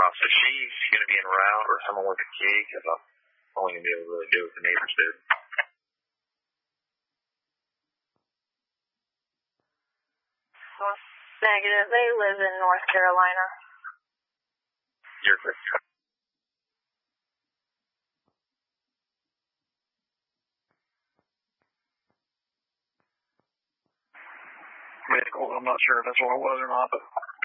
So she's going to be en route or someone with a key because I'm only going to be able to really do what the neighbors do. Negative. They live in North Carolina. You're correct. Medical, I'm not sure if that's what it was or not, but